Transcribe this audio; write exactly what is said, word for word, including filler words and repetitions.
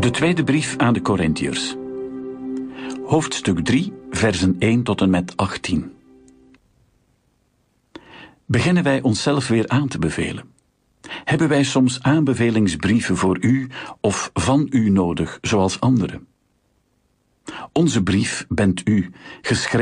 De tweede brief aan de Korintiërs. Hoofdstuk drie, versen één tot en met achttien. Beginnen wij onszelf weer aan te bevelen? Hebben wij soms aanbevelingsbrieven voor u of van u nodig, zoals anderen? Onze brief bent u, geschreven